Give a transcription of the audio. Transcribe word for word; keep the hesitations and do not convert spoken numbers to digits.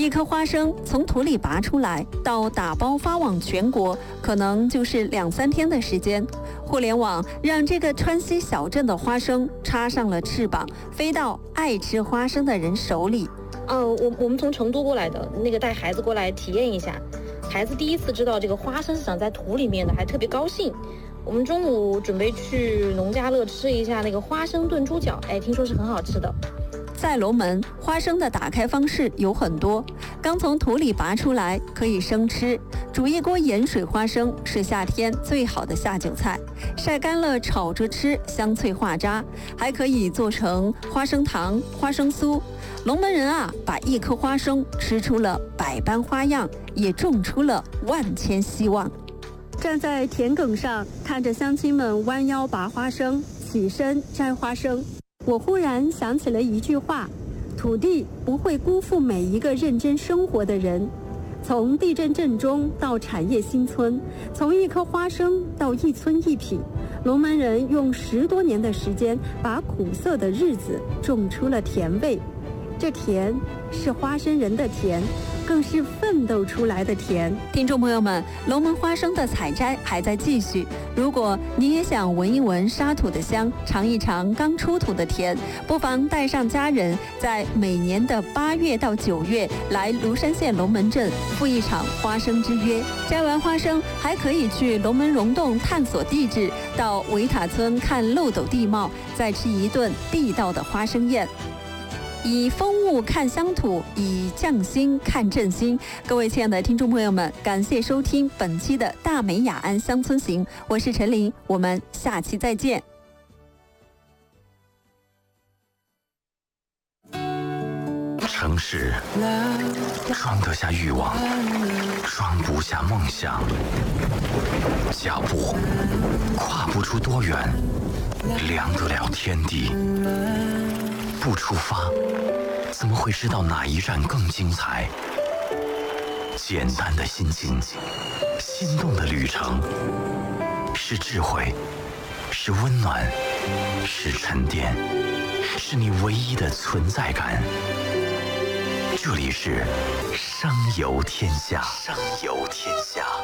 一颗花生从土里拔出来到打包发往全国，可能就是两三天的时间。互联网让这个川西小镇的花生插上了翅膀，飞到爱吃花生的人手里。 呃，我我们从成都过来的，那个带孩子过来体验一下，孩子第一次知道这个花生是长在土里面的，还特别高兴。我们中午准备去农家乐吃一下那个花生炖猪脚，哎，听说是很好吃的。 在龙门，花生的打开方式有很多。刚从土里拔出来可以生吃，煮一锅盐水花生是夏天最好的下酒菜，晒干了炒着吃，香脆化渣。还可以做成花生糖、花生酥。龙门人啊，把一颗花生吃出了百般花样，也种出了万千希望。站在田埂上，看着乡亲们弯腰拔花生，起身摘花生，我忽然想起了一句话：土地不会辜负每一个认真生活的人。从地震震中到产业新村，从一颗花生到一村一品，龙门人用十多年的时间，把苦涩的日子种出了甜味。这甜是花生人的甜，更是奋斗出来的甜。听众朋友们，龙门花生的采摘还在继续。如果你也想闻一闻沙土的香，尝一尝刚出土的甜，不妨带上家人，在每年的八月到九月来庐山县龙门镇赴一场花生之约。摘完花生，还可以去龙门溶洞探索地质，到维塔村看漏斗地貌，再吃一顿地道的花生宴。以风物看乡土，以匠心看振兴。各位亲爱的听众朋友们，感谢收听本期的大美雅安乡村行，我是陈琳，我们下期再见。 城市装得下欲望，装不下梦想，脚步跨不出多远，量得了天地。不出发，怎么会知道哪一站更精彩？简单的心情，心动的旅程，是智慧，是温暖，是沉淀，是你唯一的存在感。这里是商游天下，商游天下。